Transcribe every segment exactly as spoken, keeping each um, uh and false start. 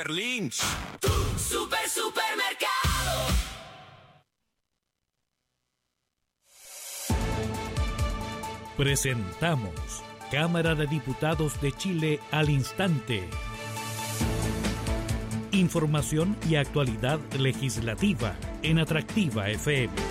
Super Lynch. Tu super supermercado. Presentamos Cámara de Diputados de Chile al instante. Información y actualidad legislativa en Atractiva F M.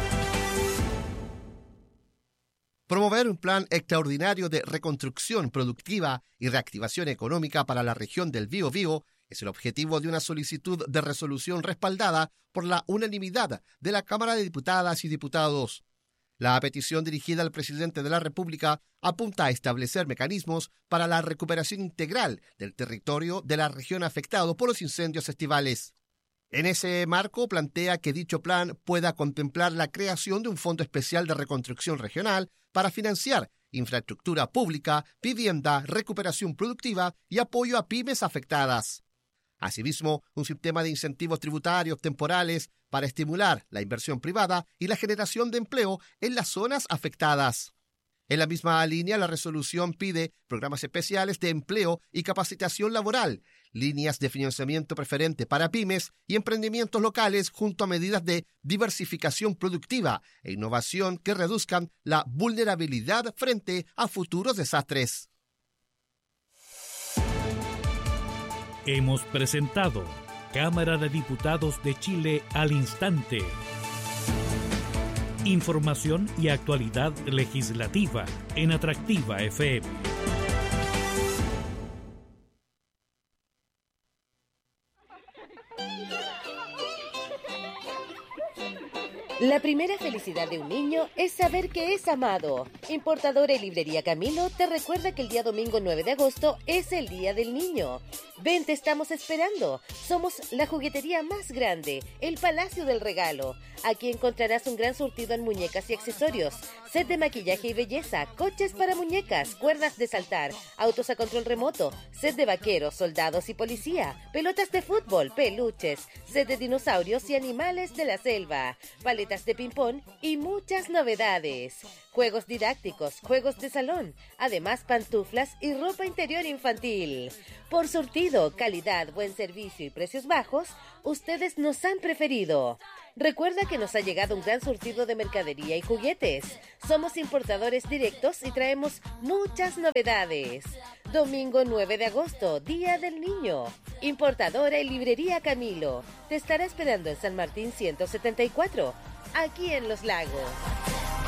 Promover un plan extraordinario de reconstrucción productiva y reactivación económica para la región del Biobío es el objetivo de una solicitud de resolución respaldada por la unanimidad de la Cámara de Diputadas y Diputados. La petición dirigida al presidente de la República apunta a establecer mecanismos para la recuperación integral del territorio de la región afectado por los incendios estivales. En ese marco, plantea que dicho plan pueda contemplar la creación de un fondo especial de reconstrucción regional para financiar infraestructura pública, vivienda, recuperación productiva y apoyo a pymes afectadas. Asimismo, un sistema de incentivos tributarios temporales para estimular la inversión privada y la generación de empleo en las zonas afectadas. En la misma línea, la resolución pide programas especiales de empleo y capacitación laboral, líneas de financiamiento preferente para pymes y emprendimientos locales junto a medidas de diversificación productiva e innovación que reduzcan la vulnerabilidad frente a futuros desastres. Hemos presentado Cámara de Diputados de Chile al instante. Información y actualidad legislativa en Atractiva F M. La primera felicidad de un niño es saber que es amado. Importadora y Librería Camilo te recuerda que el día domingo nueve de agosto es el Día del Niño. Ven, te estamos esperando. Somos la juguetería más grande, el Palacio del Regalo. Aquí encontrarás un gran surtido en muñecas y accesorios, set de maquillaje y belleza, coches para muñecas, cuerdas de saltar, autos a control remoto, set de vaqueros, soldados y policía, pelotas de fútbol, peluches, set de dinosaurios y animales de la selva, paletas de ping-pong y muchas novedades. Juegos didácticos, juegos de salón, además pantuflas y ropa interior infantil. Por surtido, calidad, buen servicio y precios bajos, ustedes nos han preferido. Recuerda que nos ha llegado un gran surtido de mercadería y juguetes. Somos importadores directos y traemos muchas novedades. Domingo nueve de agosto, Día del Niño. Importadora y Librería Camilo. Te estará esperando en San Martín ciento setenta y cuatro, aquí en Los Lagos.